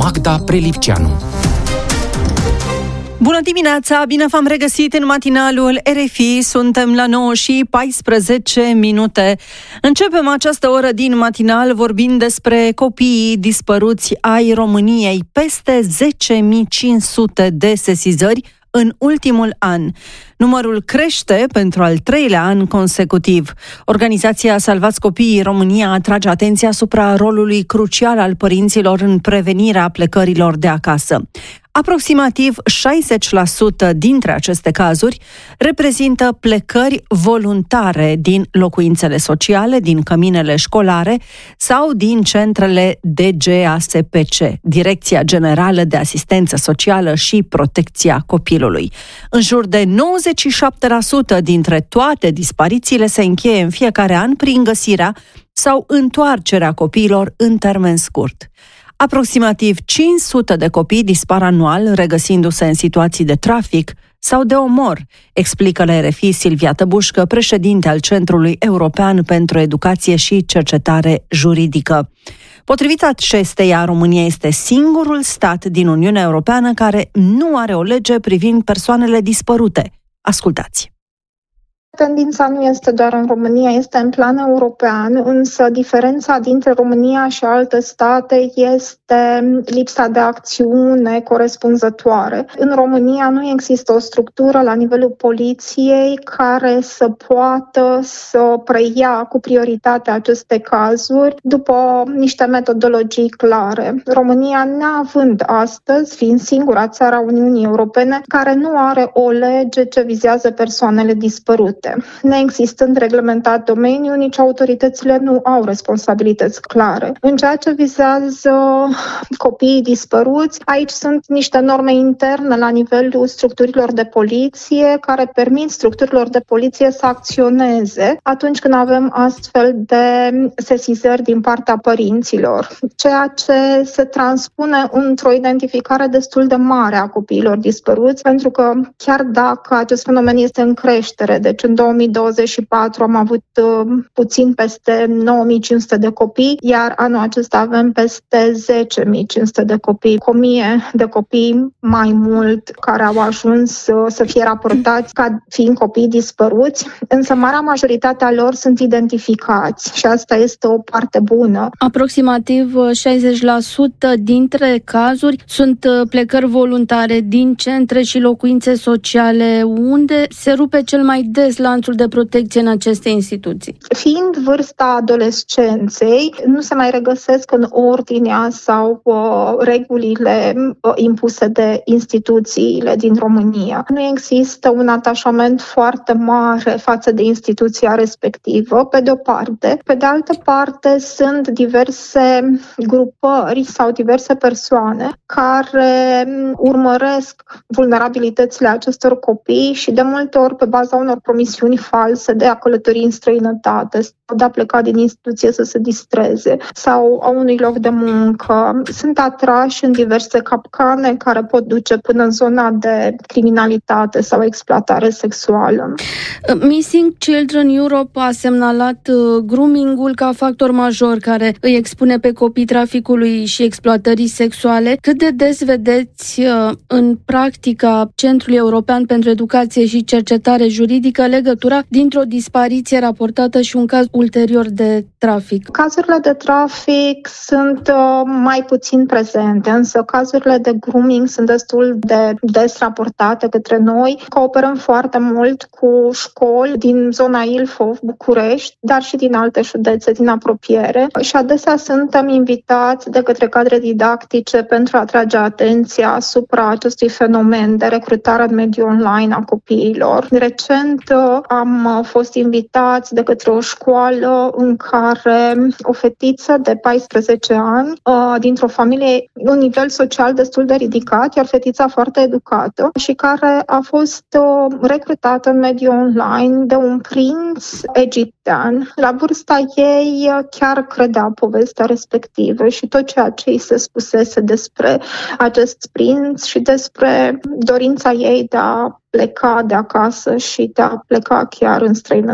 Magda Prelipceanu. Bună dimineața, bine v-am regăsit în matinalul RFI, suntem la 9:14. Începem această oră din matinal vorbind despre copiii dispăruți ai României. Peste 10.500 de sesizări în ultimul an. Numărul crește pentru al treilea an consecutiv. Organizația Salvați Copiii România atrage atenția asupra rolului crucial al părinților în prevenirea plecărilor de acasă. Aproximativ 60% dintre aceste cazuri reprezintă plecări voluntare din locuințele sociale, din căminele școlare sau din centrele DGASPC, Direcția Generală de Asistență Socială și Protecția Copilului. În jur de 97% dintre toate disparițiile se încheie în fiecare an prin găsirea sau întoarcerea copiilor în termen scurt. Aproximativ 500 de copii dispar anual, regăsindu-se în situații de trafic sau de omor, explică la RFI Silvia Tăbușcă, președinte al Centrului European pentru Educație și Cercetare Juridică. Potrivit acesteia, România este singurul stat din Uniunea Europeană care nu are o lege privind persoanele dispărute. Ascultați! Tendința nu este doar în România, este în plan european, însă diferența dintre România și alte state este lipsa de acțiune corespunzătoare. În România nu există o structură la nivelul poliției care să poată să preia cu prioritate aceste cazuri după niște metodologii clare. România, neavând astăzi, fiind singura țară a Uniunii Europene, care nu are o lege ce vizează persoanele dispărute. Neexistând reglementat domeniul, nici autoritățile nu au responsabilități clare. În ceea ce vizează copiii dispăruți, aici sunt niște norme interne la nivelul structurilor de poliție care permit structurilor de poliție să acționeze atunci când avem astfel de sesizări din partea părinților, ceea ce se transpune într-o identificare destul de mare a copiilor dispăruți, pentru că chiar dacă acest fenomen este în creștere, deci în 2024 am avut puțin peste 9.500 de copii, iar anul acesta avem peste 10.500 de copii, cu 1.000 de copii mai mult care au ajuns să fie raportați ca fiind copii dispăruți, însă marea majoritate a lor sunt identificați și asta este o parte bună. Aproximativ 60% dintre cazuri sunt plecări voluntare din centre și locuințe sociale. Unde se rupe cel mai des lanțul de protecție în aceste instituții? Fiind vârsta adolescenței, nu se mai regăsesc în ordinea sau regulile impuse de instituțiile din România. Nu există un atașament foarte mare față de instituția respectivă, pe de-o parte. Pe de altă parte, sunt diverse grupări sau diverse persoane care urmăresc vulnerabilitățile acestor copii și de multe ori pe baza unor promisiuni false de a călători în străinătate sau de a pleca din instituție să se distreze sau a unui loc de muncă. Sunt atrași în diverse capcane care pot duce până în zona de criminalitate sau exploatare sexuală. Missing Children Europe a semnalat grooming-ul ca factor major care îi expune pe copii traficului și exploatării sexuale. Cât de des vedeți în practica Centrului European pentru Educație și Cercetare Juridică legătura dintre o dispariție raportată și un caz ulterior de trafic? Cazurile de trafic sunt mai puțin prezente, însă cazurile de grooming sunt destul de des raportate către noi. Cooperăm foarte mult cu școli din zona Ilfov, București, dar și din alte județe din apropiere și adesea suntem invitați de către cadre didactice pentru a atrage atenția asupra acestui fenomen de recrutare în mediul online a copiilor. Recent am fost invitați de către o școală în care o fetiță de 14 ani, dintr-o familie, un nivel social destul de ridicat, iar fetița foarte educată și care a fost recrutată în mediul online de un prinț egiptean. La vârsta ei chiar credea povestea respectivă și tot ceea ce îi se spusese despre acest prinț și despre dorința ei de a pleca de acasă și de a pleca chiar în străinătate.